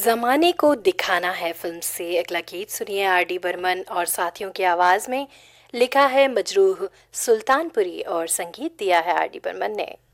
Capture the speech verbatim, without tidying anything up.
जमाने को दिखाना है फिल्म से अगला गीत सुनिए आर डी बर्मन और साथियों की आवाज में। लिखा है मजरूह सुल्तानपुरी और संगीत दिया है आर डी बर्मन ने।